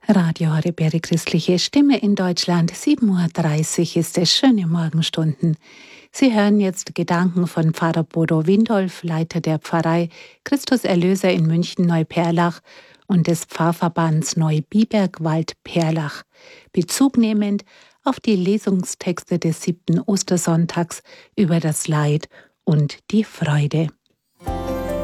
Radio Horeb, christliche Stimme in Deutschland. 7:30 Uhr ist es, schöne Morgenstunden. Sie hören jetzt Gedanken von Pfarrer Bodo Windolf, Leiter der Pfarrei Christus Erlöser in München-Neuperlach und des Pfarrverbands Neubiberg-Wald-Perlach, bezugnehmend auf die Lesungstexte des 7. Ostersonntags über das Leid und die Freude.